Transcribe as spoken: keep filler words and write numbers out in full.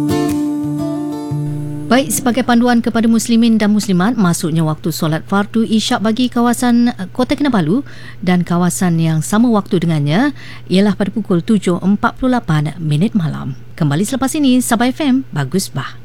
Baik, sebagai panduan kepada muslimin dan muslimat, masuknya waktu solat fardu isyak bagi kawasan Kota Kinabalu dan kawasan yang sama waktu dengannya ialah pada pukul tujuh empat puluh lapan minit malam. Kembali selepas ini, Sabah F M, Bagus Bah.